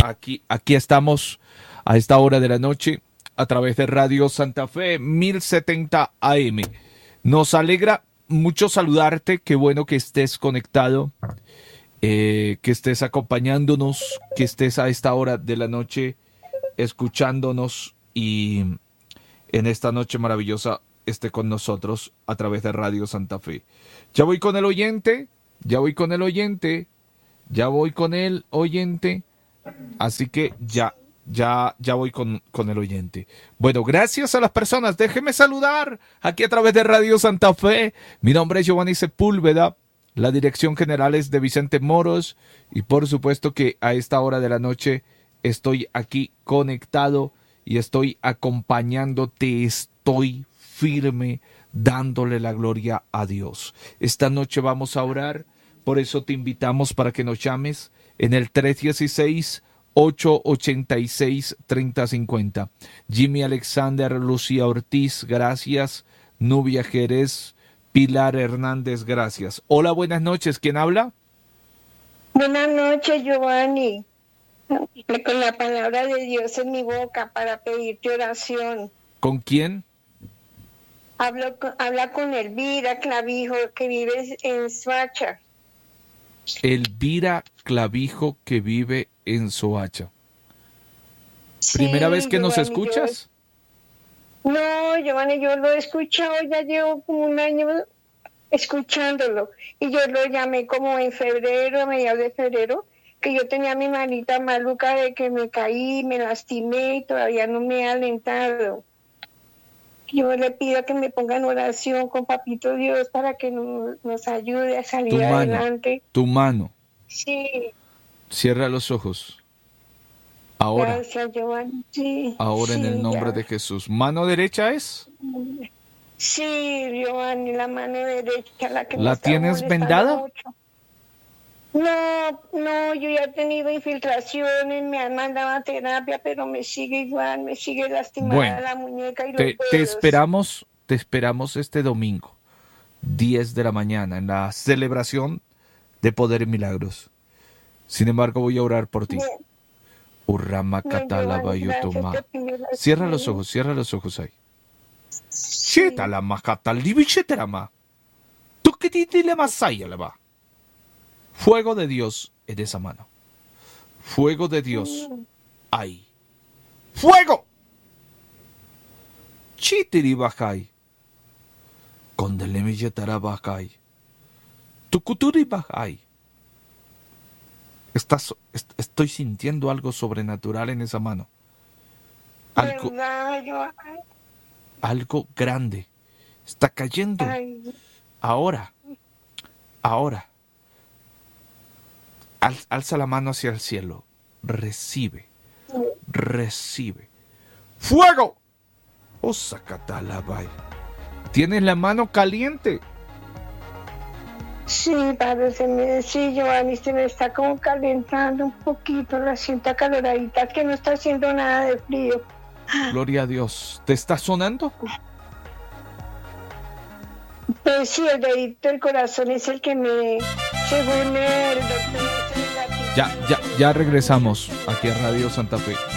Aquí estamos a esta hora de la noche a través de Radio Santa Fe 1070 AM. Nos alegra mucho saludarte, qué bueno que estés conectado, que estés acompañándonos, que estés a esta hora de la noche escuchándonos y en esta noche maravillosa esté con nosotros a través de Radio Santa Fe. Ya voy con el oyente, así que ya voy con el oyente. Bueno, gracias a las personas, déjeme saludar aquí a través de Radio Santa Fe. Mi nombre es Giovanni Sepúlveda, la dirección general es de Vicente Moros y por supuesto que a esta hora de la noche estoy aquí conectado y estoy acompañándote, estoy firme dándole la gloria a Dios. Esta noche vamos a orar, por eso te invitamos para que nos llames en el 316-886-3050. Jimmy Alexander, Lucía Ortiz, gracias. Nubia Jerez, Pilar Hernández, gracias. Hola, buenas noches. ¿Quién habla? Buenas noches, Giovanni. Con la palabra de Dios en mi boca para pedirte oración. ¿Con quién? Habla con Elvira Clavijo, que vive en Soacha. Elvira Clavijo, que vive en Soacha. Sí, ¿Primera vez que nos Giovanni, escuchas? No, Giovanni, yo lo he escuchado, ya llevo como un año escuchándolo. Y yo lo llamé como en febrero, a mediados de febrero, que yo tenía mi manita maluca de que me caí, me lastimé y todavía no me he alentado. Yo le pido que me ponga en oración con Papito Dios para que nos ayude a salir adelante. Tu mano. Sí. Cierra los ojos. Ahora. Gracias, Giovanni. Sí. Ahora sí, en el nombre de Jesús. ¿Mano derecha es? Sí, Giovanni, la mano derecha. ¿La tienes vendada? Mucho. No, yo ya he tenido infiltraciones, me han mandado a terapia, pero me sigue igual, me sigue lastimada la muñeca y los dedos. Te esperamos este domingo, 10 de la mañana, en la celebración de Poder y Milagros. Sin embargo, voy a orar por ti. Cierra los ojos ahí. Cheta la macatal, divicheterama. Tú que te más la va. Fuego de Dios en esa mano. Fuego de Dios ahí. ¡Fuego! Chitiri bajai. Condelemi yetara bajai. Tukuturi bajai. Estoy sintiendo algo sobrenatural en esa mano. Algo grande. Está cayendo. Ahora. Alza la mano hacia el cielo. Recibe. ¡Fuego! Osakatalabai. ¿Tienes la mano caliente? Sí, padre, sí, Giovanni, se me está como calentando un poquito, la siento acaloradita, que no está haciendo nada de frío. Gloria a Dios. ¿Te está sonando? Pues sí, el dedito del corazón es el que según el doctor, Ya regresamos aquí a Radio Santa Fe.